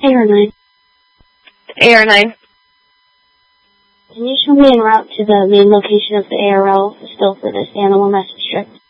AR9. AR9. Can you show me en route to the main location of the ARL, still for this animal message strip?